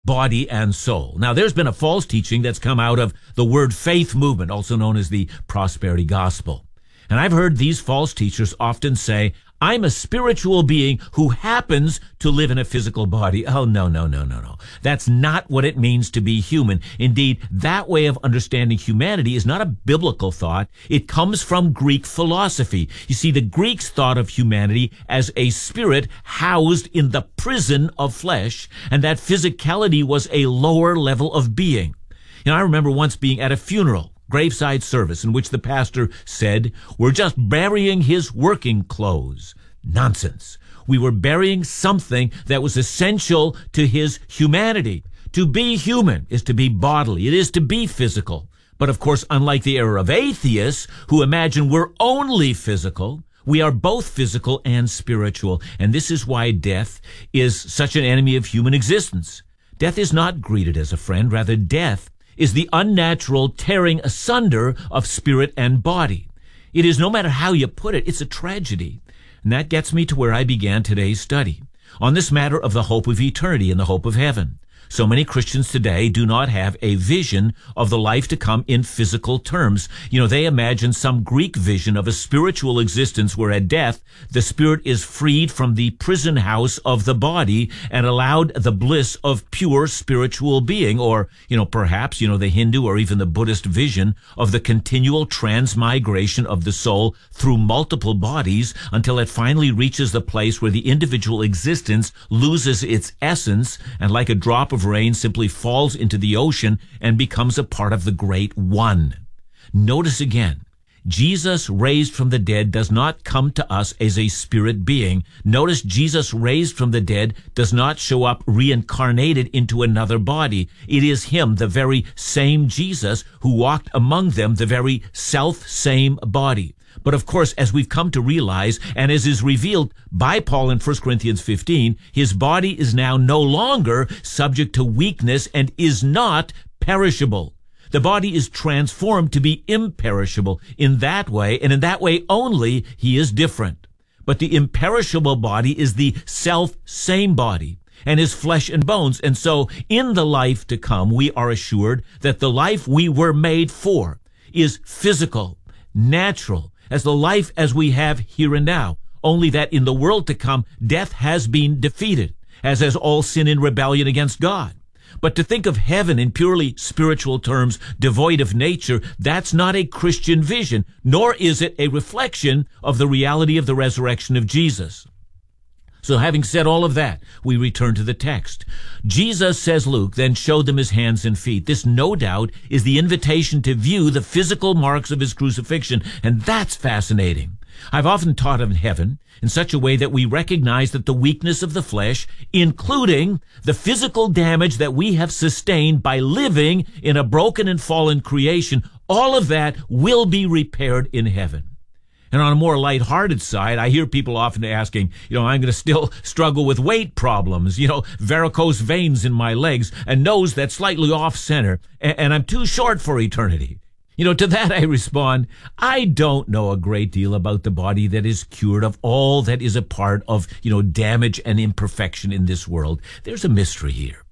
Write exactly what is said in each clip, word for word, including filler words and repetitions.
body and soul. Now, there's been a false teaching that's come out of the word faith movement, also known as the prosperity gospel. And I've heard these false teachers often say, I'm a spiritual being who happens to live in a physical body. Oh, no, no, no, no, no. That's not what it means to be human. Indeed, that way of understanding humanity is not a biblical thought. It comes from Greek philosophy. You see, the Greeks thought of humanity as a spirit housed in the prison of flesh, and that physicality was a lower level of being. You know, I remember once being at a funeral, graveside service, in which the pastor said, we're just burying his working clothes. Nonsense. We were burying something that was essential to his humanity. To be human is to be bodily. It is to be physical. But of course, unlike the era of atheists who imagine we're only physical, we are both physical and spiritual. And this is why death is such an enemy of human existence. Death is not greeted as a friend. Rather, death is the unnatural tearing asunder of spirit and body. It is, no matter how you put it, it's a tragedy. And that gets me to where I began today's study, on this matter of the hope of eternity and the hope of heaven. So many Christians today do not have a vision of the life to come in physical terms. You know, they imagine some Greek vision of a spiritual existence where at death, the spirit is freed from the prison house of the body and allowed the bliss of pure spiritual being. Or, you know, perhaps, you know, the Hindu or even the Buddhist vision of the continual transmigration of the soul through multiple bodies until it finally reaches the place where the individual existence loses its essence and, like a drop of rain, simply falls into the ocean and becomes a part of the great one. Notice again, Jesus raised from the dead does not come to us as a spirit being. Notice Jesus raised from the dead does not show up reincarnated into another body. It is him, the very same Jesus, who walked among them, the very self-same body. But of course, as we've come to realize, and as is revealed by Paul in First Corinthians fifteen, his body is now no longer subject to weakness and is not perishable. The body is transformed to be imperishable. In that way, and in that way only, he is different. But the imperishable body is the self-same body and is flesh and bones. And so in the life to come, we are assured that the life we were made for is physical, natural, as the life as we have here and now, only that in the world to come, death has been defeated, as has all sin and rebellion against God. But to think of heaven in purely spiritual terms, devoid of nature, that's not a Christian vision, nor is it a reflection of the reality of the resurrection of Jesus. So having said all of that, we return to the text. Jesus, says Luke, then showed them his hands and feet. This, no doubt, is the invitation to view the physical marks of his crucifixion, and that's fascinating. I've often taught of heaven in such a way that we recognize that the weakness of the flesh, including the physical damage that we have sustained by living in a broken and fallen creation, all of that will be repaired in heaven. And on a more lighthearted side, I hear people often asking, you know, I'm going to still struggle with weight problems, you know, varicose veins in my legs, a nose that's slightly off-center, and, and I'm too short for eternity. You know, to that I respond, I don't know a great deal about the body that is cured of all that is a part of, you know, damage and imperfection in this world. There's a mystery here.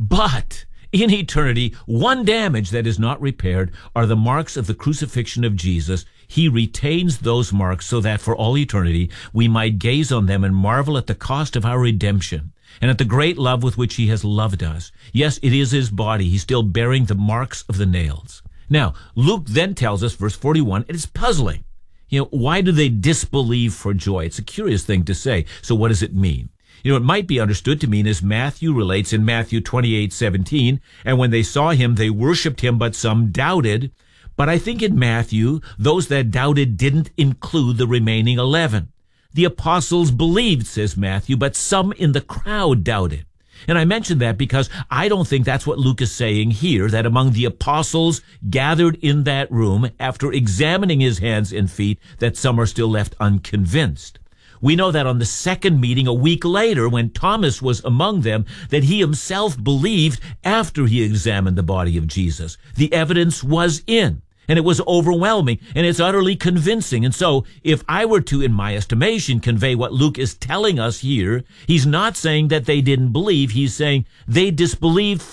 But in eternity, one damage that is not repaired are the marks of the crucifixion of Jesus. He retains those marks so that for all eternity we might gaze on them and marvel at the cost of our redemption and at the great love with which he has loved us. Yes, it is his body. He's still bearing the marks of the nails. Now, Luke then tells us, verse forty-one, it is puzzling. You know, why do they disbelieve for joy? It's a curious thing to say. So what does it mean? You know, it might be understood to mean, as Matthew relates in Matthew twenty-eight seventeen, and when they saw him, they worshipped him, but some doubted. But I think in Matthew, those that doubted didn't include the remaining eleven. The apostles believed, says Matthew, but some in the crowd doubted. And I mention that because I don't think that's what Luke is saying here, that among the apostles gathered in that room, after examining his hands and feet, that some are still left unconvinced. We know that on the second meeting a week later, when Thomas was among them, that he himself believed after he examined the body of Jesus. The evidence was in, and it was overwhelming, and it's utterly convincing. And so, if I were to, in my estimation, convey what Luke is telling us here, he's not saying that they didn't believe. He's saying they disbelieved